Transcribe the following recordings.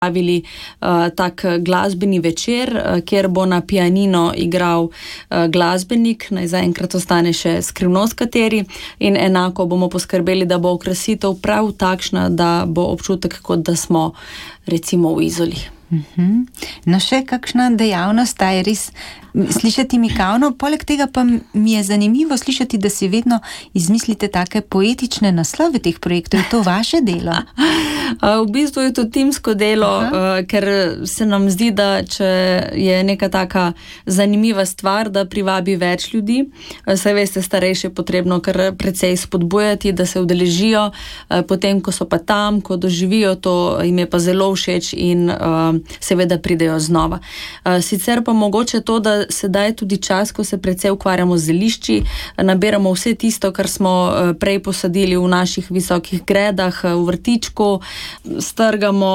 pripravili tak glasbeni večer, kjer bo na pianino igral glasbenik, naj zaenkrat ostane še skrivnost kateri, in enako bomo poskrbeli, da bo okrasitev prav takšna, da bo občutek, kot da smo recimo v Izoli. No, še kakšna dejavnost, ta je res slišati mikavno, poleg tega pa mi je zanimivo slišati, da si vedno izmislite take poetične naslove teh projektov. Je to vaše delo? V bistvu je to timsko delo, ker se nam zdi, da če je neka taka zanimiva stvar, da privabi več ljudi. Saj veste, starejše je potrebno kar precej spodbujati, da se udeležijo, potem ko so pa tam, ko doživijo to, jim je pa zelo všeč in seveda pridejo znova. Sicer pa mogoče to, da sedaj tudi čas, ko se precej ukvarjamo z zelišči, nabiramo vse tisto, kar smo prej posadili v naših visokih gredah, v vrtičku, strgamo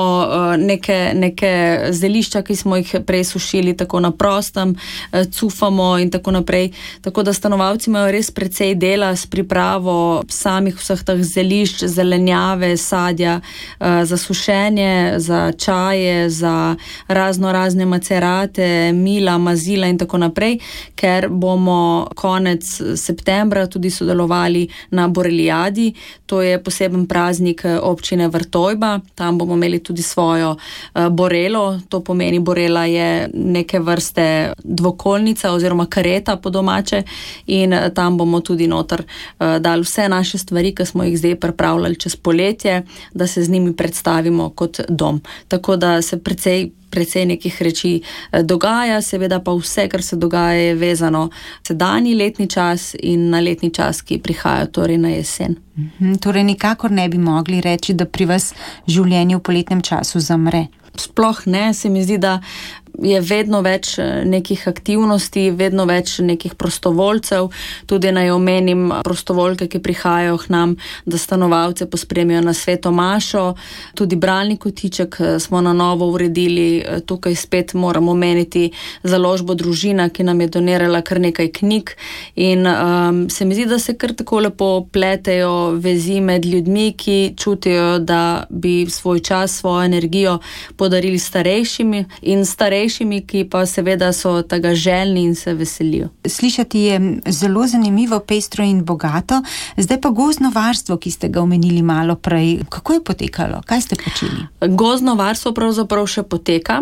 neke zelišča, ki smo jih prej sušili tako na prostem, cufamo in tako naprej. Tako da stanovalci imajo res precej dela s pripravo samih vseh teh zelišč, zelenjave, sadja, za sušenje, za čaje, za razne macerate, mila, mazila in tako naprej, ker bomo konec septembra tudi sodelovali na Borelijadi. To je poseben praznik občine Vrtojba. Tam bomo imeli tudi svojo borelo. To pomeni, borela je neke vrste dvokolnica oziroma kareta po domače, in tam bomo tudi noter dali vse naše stvari, ki smo jih zdaj pripravljali čez poletje, da se z njimi predstavimo kot dom. Tako da se precej nekih reči dogaja, seveda pa vse, kar se dogaja, je vezano sedanji letni čas in na letni čas, ki prihaja, torej na jesen. Torej nikakor ne bi mogli reči, da pri vas življenje v poletnem času zamre? Sploh ne, se mi zdi, da je vedno več nekih aktivnosti, vedno več nekih prostovoljcev, tudi naj omenim prostovoljke, ki prihajajo k nam, da stanovalce pospremijo na sveto mašo. Tudi bralni kotiček smo na novo uredili, tukaj spet moramo omeniti založbo Družina, ki nam je donirala kar nekaj knjig, in se mi zdi, da se kar tako lepo pletejo vezi med ljudmi, ki čutijo, da bi svoj čas, svojo energijo podarili starejšimi in starejšimi, ki pa seveda so tega željni in se veselijo. Slišati je zelo zanimivo, pestro in bogato. Zdaj pa gozdno varstvo, ki ste ga omenili malo prej. Kako je potekalo? Kaj ste počeli? Gozdno varstvo pravzaprav še poteka.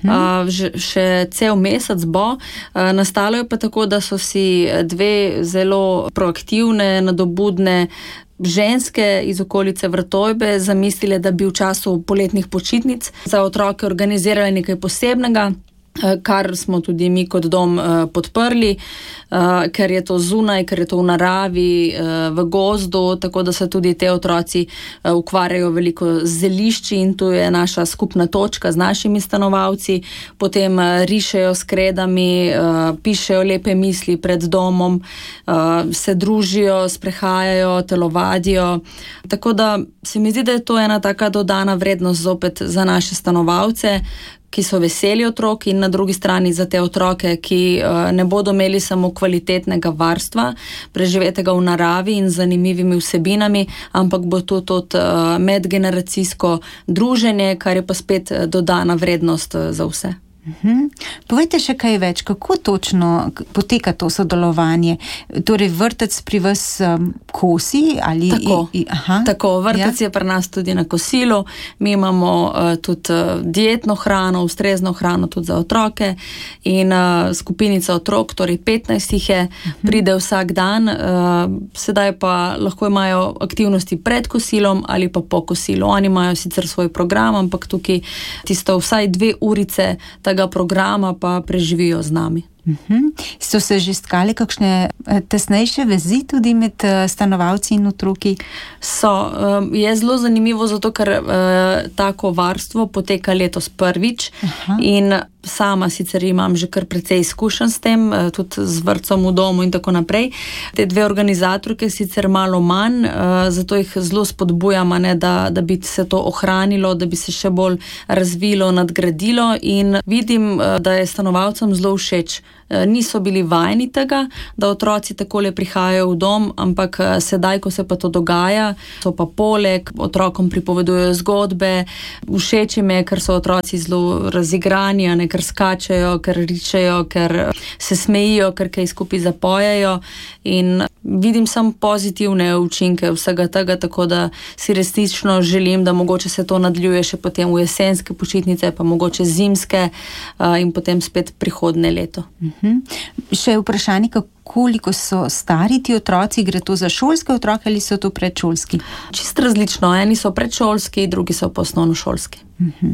Še cel mesec bo. Nastalo je pa tako, da so si dve zelo proaktivne, nadobudne ženske iz okolice Vrtojbe zamislile, da bi v času poletnih počitnic za otroke organizirali nekaj posebnega, kar smo tudi mi kot dom podprli, ker je to zunaj, ker je to v naravi, v gozdu, tako da se tudi te otroci ukvarjajo veliko z zelišči, in tu je naša skupna točka z našimi stanovalci. Potem rišejo s kredami, pišejo lepe misli pred domom, se družijo, sprehajajo, telovadijo. Tako da se mi zdi, da je to ena taka dodana vrednost zopet za naše stanovalce, ki so veseli otroki, in na drugi strani za te otroke, ki ne bodo imeli samo kvalitetnega varstva, preživetega v naravi in zanimivimi vsebinami, ampak bo to tudi medgeneracijsko druženje, kar je pa spet dodana vrednost za vse. Povejte še kaj več, kako točno poteka to sodelovanje? Torej vrtec pri vas kosi? Ali... Tako, vrtec je pri nas tudi na kosilu. Mi imamo tudi dietno hrano, ustrezno hrano tudi za otroke, in skupinica otrok, torej 15 jih je, pride vsak dan. Sedaj pa lahko imajo aktivnosti pred kosilom ali pa po kosilu. Oni imajo sicer svoj program, ampak tukaj tisto vsaj 2 urice tega programa pa preživijo z nami. So se že stkale kakšne tesnejše vezi tudi med stanovalci in otroki? Je zelo zanimivo, zato ker tako varstvo poteka letos prvič. In sama sicer imam že kar precej izkušenj s tem, tudi z vrtcem v domu in tako naprej. Te 2 organizatorke sicer malo manj, zato jih zelo spodbujam, da bi se to ohranilo, da bi se še bolj razvilo, nadgradilo, in vidim, da je stanovalcem zelo všeč niso bili vajeni tega, da otroci takole prihajajo v dom, ampak sedaj, ko se pa to dogaja, so pa poleg, otrokom pripovedujejo zgodbe, všeč jim je, ker so otroci zelo razigrani, ker skačejo, ker ričejo, ker se smejijo, ker kaj skupaj zapojejo in vidim samo pozitivne učinke vsega tega, tako da si resnično želim, da mogoče se to nadaljuje še potem v jesenske počitnice, pa mogoče zimske in potem spet prihodnje leto. Še vprašanje, koliko so stari ti otroci, gre to za šolske otroke ali so to predšolski? Čisto različno, eni so predšolski, drugi so pa osnovnošolski.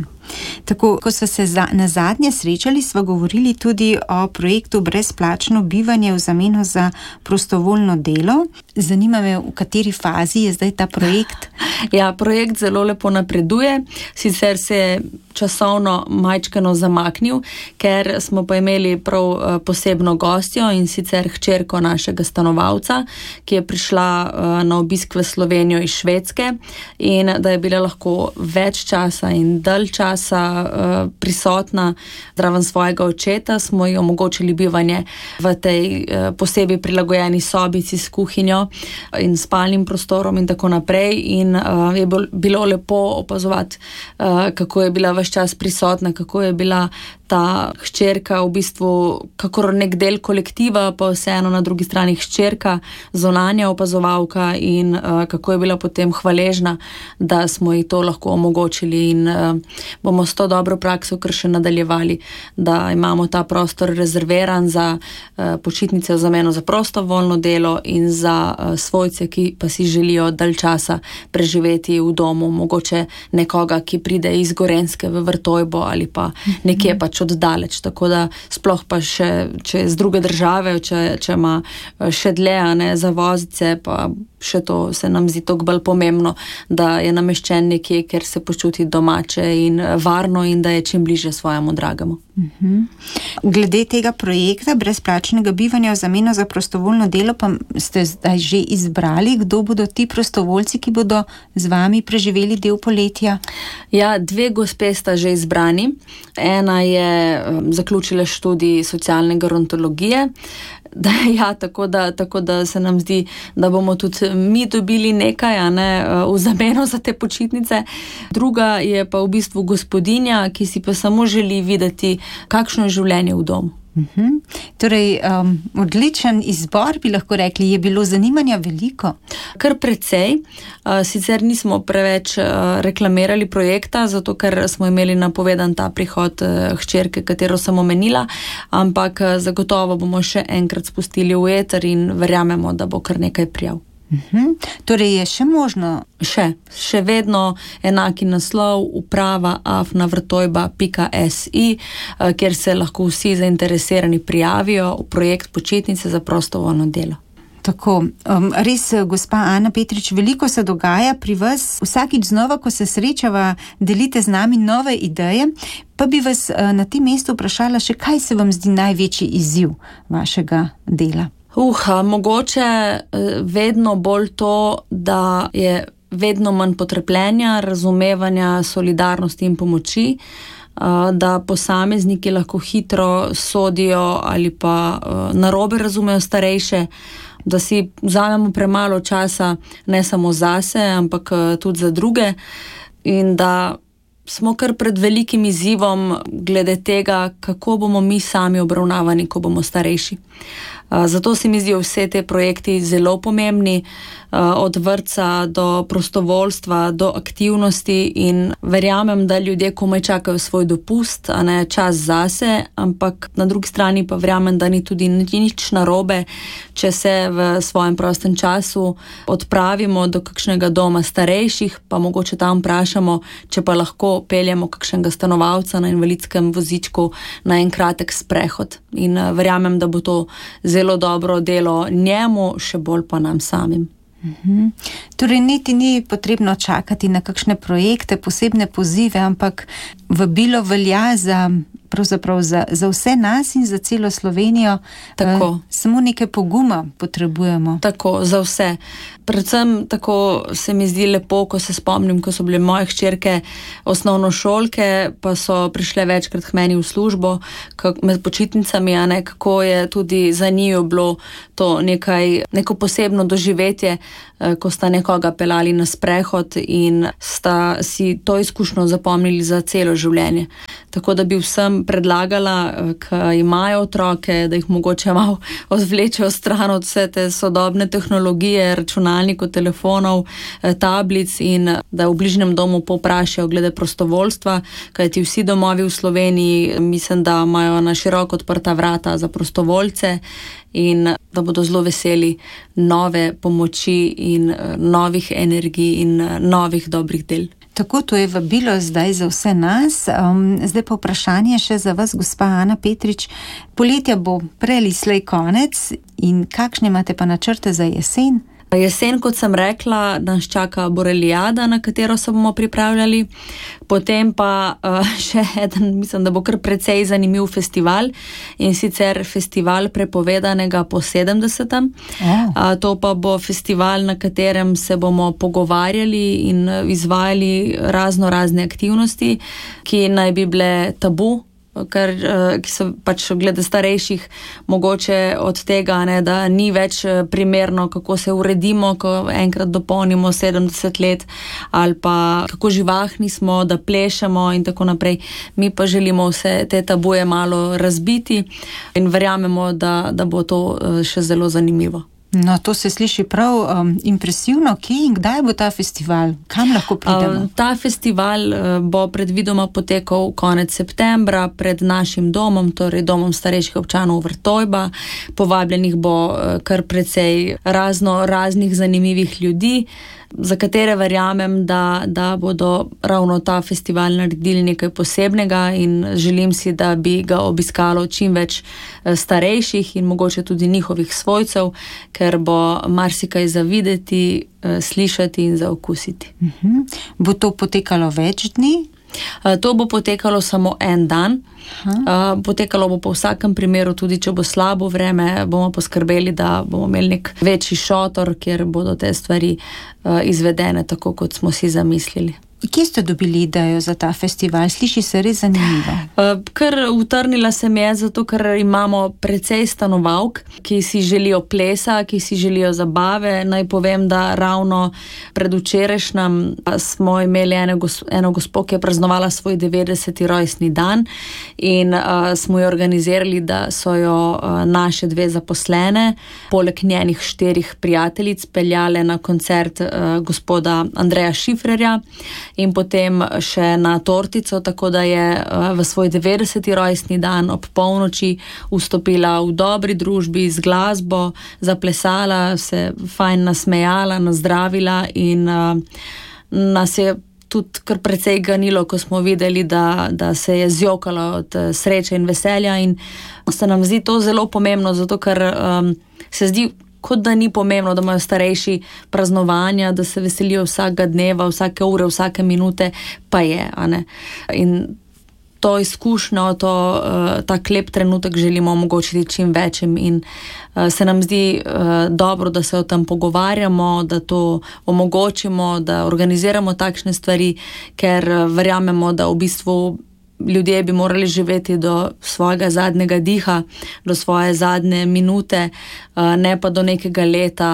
Tako, ko so se na zadnje srečali, sva govorili tudi o projektu Brezplačno bivanje v zameno za prostovoljno delo. Zanima me, v kateri fazi je zdaj ta projekt? Ja, projekt zelo lepo napreduje, sicer se je časovno majčkeno zamaknil, ker smo pa imeli prav posebno gostjo in sicer hčerko našega stanovalca, ki je prišla na obisk v Slovenijo iz Švedske in da je bila lahko več časa in dalj časa prisotna zraven svojega očeta, smo ji omogočili bivanje v tej posebej prilagojeni sobici s kuhinjo in spalnim prostorom in tako naprej in je bilo lepo opazovati, kako je bila ves čas prisotna, kako je bila ta hčerka v bistvu kakor nek del kolektiva, pa vseeno na drugi strani hčerka, zunanja opazovalka in kako je bila potem hvaležna, da smo ji to lahko omogočili in bomo s to dobro prakso kar še nadaljevali, da imamo ta prostor rezerviran za počitnice v zameno za prostovoljno delo in za svojce, ki pa si želijo dalj časa preživeti v domu, mogoče nekoga, ki pride iz Gorenjske v Vrtojbo ali pa nekje pač oddaleč, tako da sploh pa še, če je z druge države, če ima še dlje, za vozice, pa še to se nam zdi toliko bolj pomembno, da je nameščen nekje, ker se počuti domače in varno in da je čim bliže svojemu dragemu. Glede tega projekta brezplačnega bivanja v zameno za prostovoljno delo, pa ste zdaj že izbrali, kdo bodo ti prostovoljci, ki bodo z vami preživeli del poletja? Ja, 2 gospe sta že izbrani. Ena je zaključila študij socialne gerontologije, tako da se nam zdi, da bomo tudi mi dobili nekaj, v zameno za te počitnice. Druga je pa v bistvu gospodinja, ki si pa samo želi videti, kakšno je življenje v domu. Torej, odličen izbor, bi lahko rekli, je bilo zanimanja veliko? Kar precej, sicer nismo preveč reklamirali projekta, zato ker smo imeli napovedan ta prihod hčerke, katero sem omenila, ampak zagotovo bomo še enkrat spustili v eter in verjamemo, da bo kar nekaj prijav. Torej je še možno? Še vedno enaki naslov uprava@vrtojba.si, kjer se lahko vsi zainteresirani prijavijo v projekt počitnice za prostovoljno delo. Tako, res, gospa Ana Petrič, veliko se dogaja pri vas. Vsakič znova, ko se srečava, delite z nami nove ideje, pa bi vas na tem mestu vprašala še, kaj se vam zdi največji izziv vašega dela? Mogoče vedno bolj to, da je vedno manj potrpljenja, razumevanja, solidarnosti in pomoči, da posamezniki lahko hitro sodijo ali pa narobe razumejo starejše, da si vzamemo premalo časa ne samo zase, ampak tudi za druge in da smo kar pred velikim izzivom glede tega, kako bomo mi sami obravnavani, ko bomo starejši. Zato se mi zdijo vse te projekti zelo pomembni, od vrtca do prostovoljstva, do aktivnosti in verjamem, da ljudje komaj čakajo svoj dopust, a ne čas zase, ampak na drugi strani pa verjamem, da ni tudi nič narobe, če se v svojem prostem času odpravimo do kakšnega doma starejših, pa mogoče tam vprašamo, če pa lahko peljemo kakšnega stanovalca na invalidskem vozičku na en kratek sprehod. In verjamem, da bo to zelo dobro delo njemu, še bolj pa nam samim. Torej, niti ni potrebno čakati na kakšne projekte, posebne pozive, ampak vabilo velja za pravzaprav za vse nas in za celo Slovenijo. Samo nekaj poguma potrebujemo. Tako, za vse. Predvsem tako se mi zdi lepo, ko se spomnim, ko so bile moje hčerke osnovnošolke, pa so prišle večkrat k meni v službo med počitnicami, kako je tudi za njiju bilo to neko posebno doživetje, ko sta nekoga pelali na sprehod in sta si to izkušnjo zapomnili za celo življenje. Tako da bi vsem predlagala, ki imajo otroke, da jih mogoče malo odvlečejo stran od vse te sodobne tehnologije, računalnikov, telefonov, tablic in da v bližnjem domu povprašajo glede prostovoljstva, kajti vsi domovi v Sloveniji mislim, da imajo na široko odprta vrata za prostovoljce in da bodo zelo veseli nove pomoči in novih energij in novih dobrih del. Tako, to je vabilo zdaj za vse nas. Zdaj pa vprašanje še za vas, gospa Ana Petrič. Poletja bo prej ali slej konec in kakšne imate pa načrte za jesen? Jesen, kot sem rekla, nas čaka Borelijada, na katero se bomo pripravljali. Potem pa še eden, mislim, da bo kar precej zanimiv festival in sicer festival prepovedanega po 70. To pa bo festival, na katerem se bomo pogovarjali in izvajali razne aktivnosti, ki naj bi bile tabu, ki so pač glede starejših mogoče od tega, da ni več primerno, kako se uredimo, ko enkrat dopolnimo 70 let, ali pa kako živahni smo, da plešemo in tako naprej. Mi pa želimo vse te tabuje malo razbiti in verjamemo, da bo to še zelo zanimivo. No, to se sliši prav impresivno. Kje in kdaj bo ta festival? Kam lahko pridemo? Ta festival bo predvidoma potekal konec septembra pred našim domom, torej domom starejših občanov Vrtojba. Povabljenih bo kar precej raznih zanimivih ljudi, za katere verjamem, da bodo ravno ta festival naredili nekaj posebnega in želim si, da bi ga obiskalo čim več starejših in mogoče tudi njihovih svojcev, ker bo marsikaj za videti, slišati in za okusiti. Bo to potekalo več dni? To bo potekalo samo en dan. Potekalo bo po vsakem primeru, tudi če bo slabo vreme, bomo poskrbeli, da bomo imeli nek večji šotor, kjer bodo te stvari izvedene tako, kot smo si zamislili. Kje ste dobili idejo za ta festival? Sliši se res zanimivo. Ker utrnila se mi je, zato ker imamo precej stanovalk, ki si želijo plesa, ki si želijo zabave. Naj povem, da ravno pred včerajšnjem smo imeli eno gospo, ki je praznovala svoj 90. rojstni dan in smo jo organizirali, da so jo naše 2 zaposlene, poleg njenih 4 prijateljic, peljale na koncert gospoda Andreja Šifrerja in potem še na tortico, tako da je v svoj 90. rojstni dan ob polnoči vstopila v dobri družbi z glasbo, zaplesala, se fajn nasmejala, nazdravila in nas je tudi kar precej ganilo, ko smo videli, da se je zjokala od sreče in veselja in se nam zdi to zelo pomembno, zato ker se zdi, kot da ni pomembno, da imajo starejši praznovanja, da se veselijo vsakega dneva, vsake ure, vsake minute, pa je, in to izkušnjo, ta lep trenutek želimo omogočiti čim večjim in se nam zdi dobro, da se o tem pogovarjamo, da to omogočimo, da organiziramo takšne stvari, ker verjamemo, da v bistvu ljudje bi morali živeti do svojega zadnjega diha, do svoje zadnje minute, ne pa do nekega leta,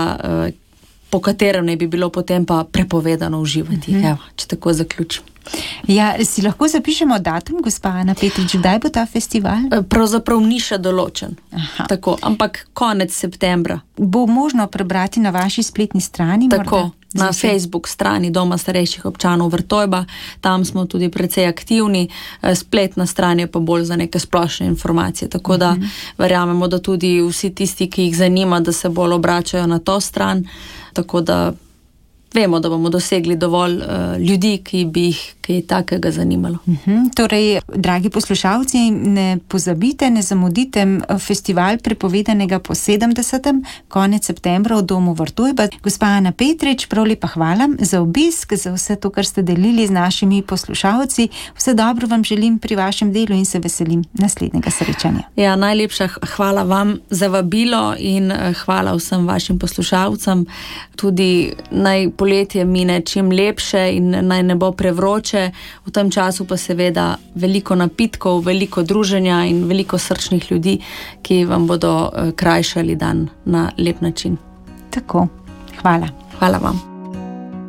po katerem ne bi bilo potem pa prepovedano uživati. Evo, če tako zaključim. Ja, si lahko zapišemo datum, gospa Ana Petrič, kdaj bo ta festival? Pravzaprav ni še določen. Tako, ampak konec septembra. Bo možno prebrati na vaši spletni strani? Tako, na Facebook strani Doma starejših občanov Vrtojba, tam smo tudi precej aktivni, spletna stran je pa bolj za neke splošne informacije, tako da verjamemo, da tudi vsi tisti, ki jih zanima, da se bolj obračajo na to stran, tako da vemo, da bomo dosegli dovolj ljudi, ki bi jih kaj takega zanimalo. Torej, dragi poslušalci, ne pozabite, ne zamudite festival prepovedanega po 70. konec septembra v Domu Vrtojba. Gospa Ana Petrič, prav lepa hvala za obisk, za vse to, kar ste delili z našimi poslušalci. Vse dobro vam želim pri vašem delu in se veselim naslednjega srečanja. Ja, najlepša hvala vam za vabilo in hvala vsem vašim poslušalcem. Tudi naj poletje mine čim lepše in naj ne bo prevroče. V tem času pa seveda veliko napitkov, veliko druženja in veliko srčnih ljudi, ki vam bodo krajšali dan na lep način. Tako, hvala. Hvala vam.